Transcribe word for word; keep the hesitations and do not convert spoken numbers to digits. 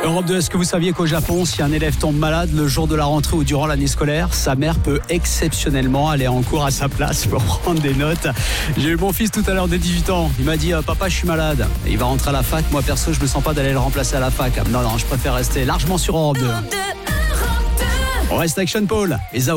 Europe deux, est-ce que vous saviez qu'au Japon, si un élève tombe malade le jour de la rentrée ou durant l'année scolaire, sa mère peut exceptionnellement aller en cours à sa place pour prendre des notes. J'ai eu mon fils tout à l'heure de dix-huit ans. Il m'a dit « Papa, je suis malade ». Il va rentrer à la fac. Moi, perso, je me sens pas d'aller le remplacer à la fac. Non, non, je préfère rester largement sur Europe deux. On reste avec Sean Paul et Zao.